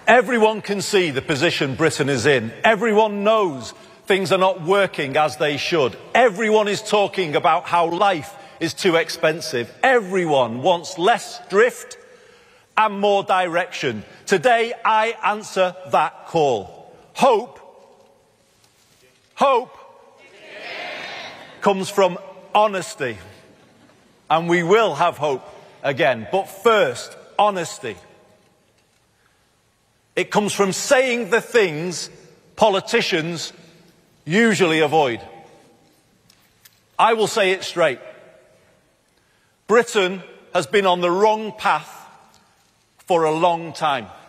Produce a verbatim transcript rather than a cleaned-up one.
Everyone can see the position Britain is in. Everyone knows things are not working as they should. Everyone is talking about how life is too expensive. Everyone wants less drift and more direction. Today, I answer that call. Hope, hope comes from honesty. And we will have hope again. But first, honesty. It comes from saying the things politicians usually avoid. I will say it straight. Britain has been on the wrong path for a long time.